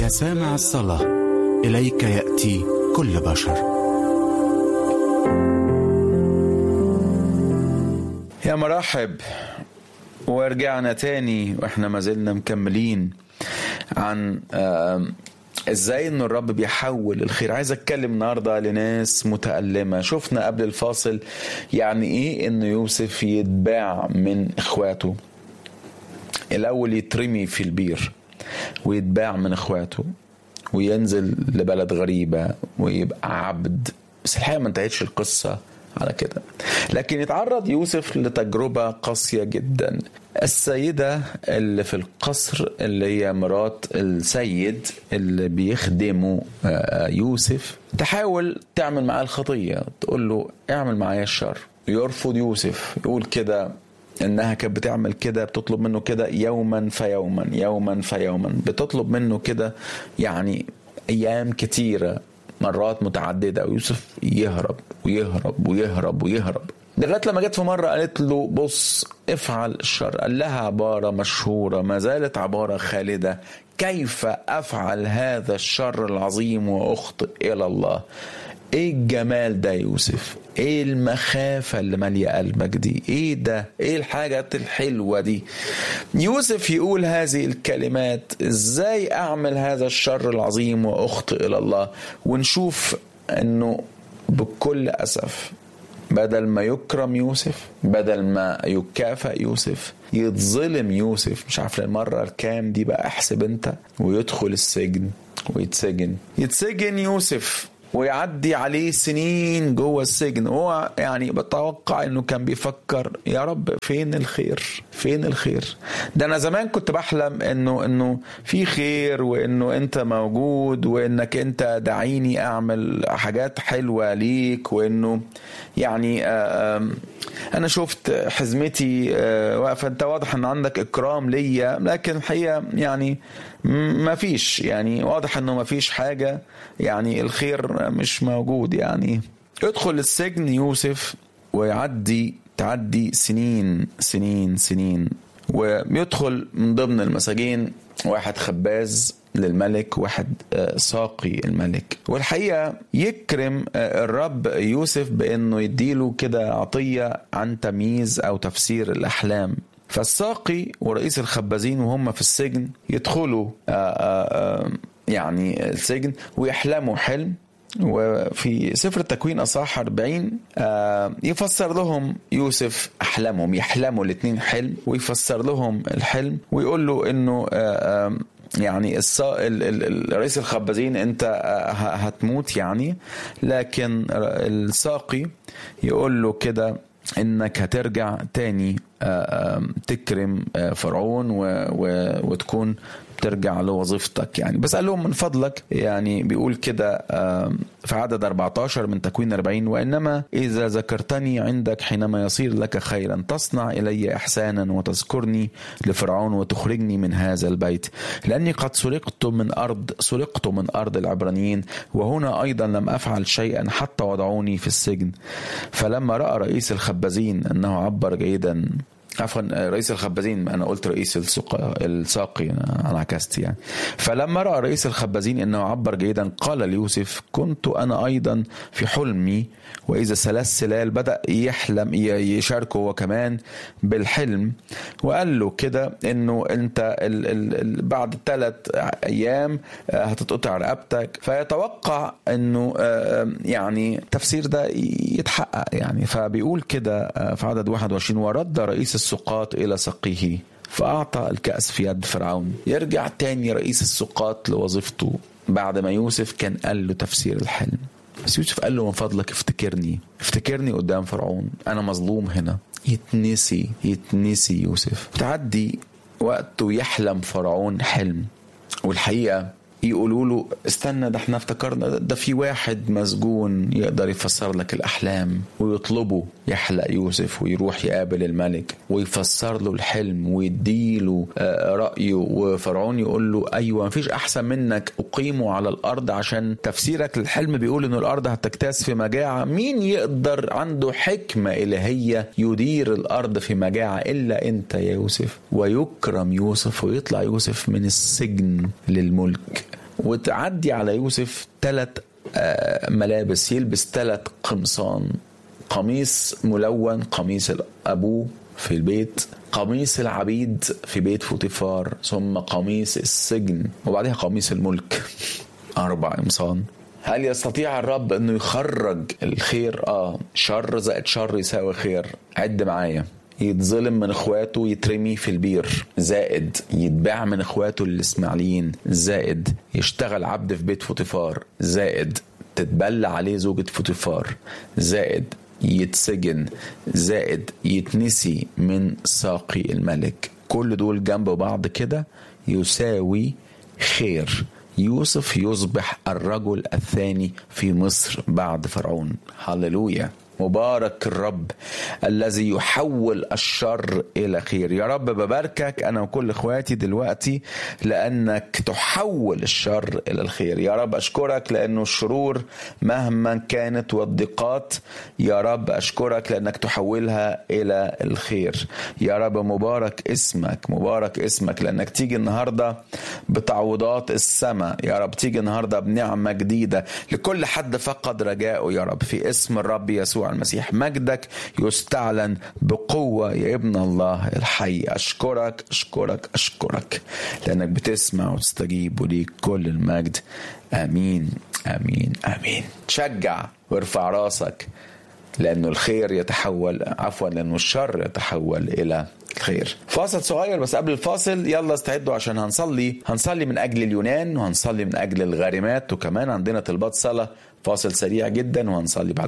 يا سامع الصلاة، إليك يأتي كل بشر. يا مرحب، ورجعنا تاني واحنا ما زلنا مكملين عن ازاي ان الرب بيحول الخير. عايز اتكلم النهارده لناس متألمة. شفنا قبل الفاصل يعني ايه ان يوسف يتباع من اخواته. الاول يترمي في البير ويتباع من اخواته وينزل لبلد غريبة ويبقى عبد. بس الحقيقة ما انتهتش القصة على كده، لكن يتعرض يوسف لتجربة قاسية جدا. السيدة اللي في القصر اللي هي مرات السيد اللي بيخدمه يوسف تحاول تعمل معاه الخطية، تقول له اعمل معايا الشر. يرفض يوسف، يقول كده انها كانت بتعمل كده، بتطلب منه كده يوما فيوما يوما فيوما، بتطلب منه كده يعني ايام كتيرة، مرات متعددة، ويوسف يهرب ويهرب ويهرب ويهرب لغاية لما جت في مرة قالت له بص افعل الشر. قال لها عبارة مشهورة ما زالت عبارة خالدة: كيف افعل هذا الشر العظيم واخطئ الى الله؟ ايه الجمال ده يوسف؟ ايه المخافة اللي مالية قلبك دي؟ ايه ده؟ ايه الحاجات الحلوة دي؟ يوسف يقول هذه الكلمات: ازاي اعمل هذا الشر العظيم واخطئ الى الله؟ ونشوف انه بكل اسف بدل ما يكرم يوسف، بدل ما يكافئ يوسف، يتظلم يوسف. مش عارف المرة الكام دي بقى، احسب انت. ويدخل السجن يتسجن يوسف ويعدي عليه سنين جوه السجن. هو يعني بتوقع انه كان بيفكر يا رب فين الخير؟ فين الخير؟ ده انا زمان كنت بحلم انه في خير، وانه انت موجود، وانك انت دعيني اعمل حاجات حلوة ليك، وانه يعني انا شفت حزمتي واقفة، انت واضح ان عندك اكرام ليا، لكن الحقيقة يعني ما فيش، يعني واضح انه ما فيش حاجة، يعني الخير مش موجود. يعني يدخل السجن يوسف تعدي سنين، ويدخل من ضمن المساجين واحد خباز للملك، واحد ساقي الملك. والحقيقة يكرم الرب يوسف بأنه يديله كده عطية عن تمييز أو تفسير الأحلام. فالساقي ورئيس الخبازين وهم في السجن يدخلوا يعني السجن ويحلموا حلم. وفي سفر التكوين أصحاح 40 يفسر لهم يوسف أحلامهم، يحلموا الاثنين حلم ويفسر لهم الحلم، ويقول له إنه يعني رئيس الخبازين انت هتموت يعني، لكن الساقي يقول له كده انك هترجع تاني تكرم فرعون وتكون ترجع لوظيفتك يعني. بس قال لهم من فضلك، يعني بيقول كده في عدد 14 من تكوين 40: وإنما إذا ذكرتني عندك حينما يصير لك خيرا تصنع إلي إحسانا وتذكرني لفرعون وتخرجني من هذا البيت، لأني قد سرقت من أرض العبرانيين، وهنا أيضا لم أفعل شيئا حتى وضعوني في السجن. فلما رأى رئيس الخبازين أنه عبر جيدا، عفوا رئيس الخبازين، أنا قلت رئيس الساقي، أنا عكست يعني. فلما رأى رئيس الخبازين إنه عبر جيدا قال ليوسف: كنت أنا أيضا في حلمي، وإذا 3 سلال. بدأ يحلم، يشاركه هو كمان بالحلم، وقال له كده إنه أنت بعد 3 أيام هتتقطع رقبتك. فيتوقع إنه يعني التفسير ده يتحقق يعني. فبيقول كده في عدد 21: ورد رئيس السقاط إلى سقيه فأعطى الكأس في يد فرعون. يرجع تاني رئيس السقاط لوظيفته بعد ما يوسف كان قال له تفسير الحلم. بس يوسف قال له من فضلك افتكرني قدام فرعون، أنا مظلوم هنا. يتنسي يوسف. تعدي وقت ويحلم فرعون حلم، والحقيقة يقولوا له استنى، ده احنا افتكرنا ده في واحد مسجون يقدر يفسر لك الأحلام. ويطلبه يحلق يوسف ويروح يقابل الملك ويفسر له الحلم ويديله رأيه. وفرعون يقول له أيوة، مفيش أحسن منك أقيمه على الأرض، عشان تفسيرك للحلم بيقول إنه الأرض هتجتاز في مجاعة. مين يقدر عنده حكمة إلهية يدير الأرض في مجاعة إلا أنت يا يوسف؟ ويكرم يوسف ويطلع يوسف من السجن للملك. وتعدي على يوسف 3 ملابس، يلبس 3 قمصان، قميص ملون، قميص أبوه في البيت، قميص العبيد في بيت فوتيفار، ثم قميص السجن، وبعدها قميص الملك. 4 قمصان. هل يستطيع الرب انه يخرج الخير؟ شر زائد شر يساوي خير. عد معايا: يتظلم من اخواته، يترمي في البير، زائد يتباع من اخواته الاسماعيليين، زائد يشتغل عبد في بيت فوتيفار، زائد تتبلى عليه زوجة فوتيفار، زائد يتسجن، زائد يتنسي من ساقي الملك. كل دول جنب بعض كده يساوي خير. يوسف يصبح الرجل الثاني في مصر بعد فرعون. هللويا. مبارك الرب الذي يحول الشر إلى خير. يا رب بباركك أنا وكل إخواتي دلوقتي لأنك تحول الشر إلى الخير. يا رب أشكرك لأنه الشرور مهما كانت والضيقات، يا رب أشكرك لأنك تحولها إلى الخير. يا رب مبارك اسمك، مبارك اسمك، لأنك تيجي النهاردة بتعويضات السماء. يا رب تيجي النهاردة بنعمة جديدة لكل حد فقد رجائه. يا رب في اسم الرب يسوع المسيح مجدك يستعلن بقوة يا ابن الله الحي. أشكرك أشكرك أشكرك لأنك بتسمع وتستجيب، وليك كل المجد. آمين آمين آمين. تشجع وارفع راسك لأنه الخير يتحول، لأنه الشر يتحول إلى الخير. فاصل صغير بس قبل الفاصل يلا استعدوا عشان هنصلي من أجل اليونان، وهنصلي من أجل الغارمات، وكمان عندنا طلبات صلاة. فاصل سريع جدا وهنصلي بعد